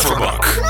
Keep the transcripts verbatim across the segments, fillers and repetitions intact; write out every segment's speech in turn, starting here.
kofferbak.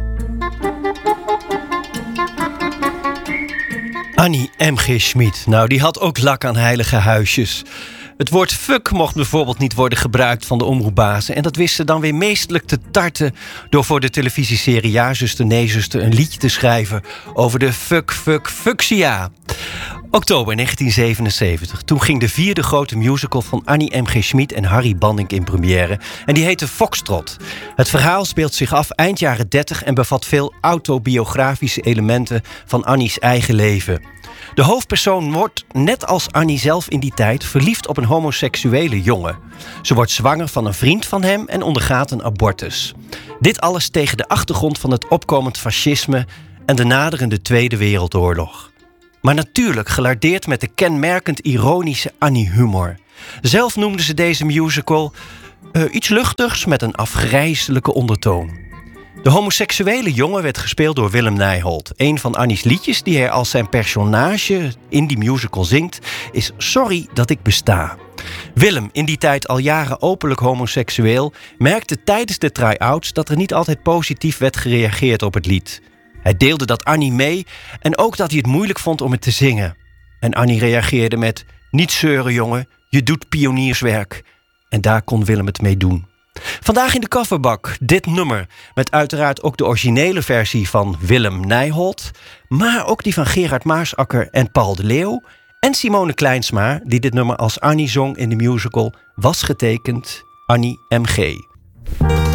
Annie M G. Schmid, nou die had ook lak aan heilige huisjes. Het woord fuck mocht bijvoorbeeld niet worden gebruikt van de omroepbazen. En dat wist ze dan weer meestelijk te tarten door voor de televisieserie Ja, zuster, nee, zuster een liedje te schrijven over de fuck, fuck, fuchsia. Oktober negentien zevenenzeventig. Toen ging de vierde grote musical van Annie M G. Schmid en Harry Banning in première. En die heette Foxtrot. Het verhaal speelt zich af eind jaren dertig en bevat veel autobiografische elementen van Annie's eigen leven. De hoofdpersoon wordt, net als Annie zelf in die tijd, verliefd op een homoseksuele jongen. Ze wordt zwanger van een vriend van hem en ondergaat een abortus. Dit alles tegen de achtergrond van het opkomend fascisme en de naderende Tweede Wereldoorlog. Maar natuurlijk gelardeerd met de kenmerkend ironische Annie-humor. Zelf noemde ze deze musical uh, iets luchtigs met een afgrijselijke ondertoon. De homoseksuele jongen werd gespeeld door Willem Nijholt. Een van Annie's liedjes die hij als zijn personage in die musical zingt is Sorry dat ik besta. Willem, in die tijd al jaren openlijk homoseksueel, merkte tijdens de try-outs dat er niet altijd positief werd gereageerd op het lied. Hij deelde dat Annie mee en ook dat hij het moeilijk vond om het te zingen. En Annie reageerde met: niet zeuren jongen, je doet pionierswerk. En daar kon Willem het mee doen. Vandaag in de kofferbak dit nummer, met uiteraard ook de originele versie van Willem Nijholt, maar ook die van Gerard Maasakker en Paul de Leeuw en Simone Kleinsma, die dit nummer als Annie zong in de musical Was getekend Annie M G.